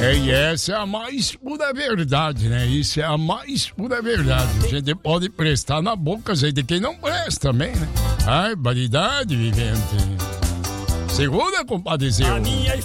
E essa é a mais pura verdade, né? Isso é a mais pura verdade. A gente pode prestar na boca, de quem não presta também, né? Ai, barbaridade, vivente. Segura, compadeceu.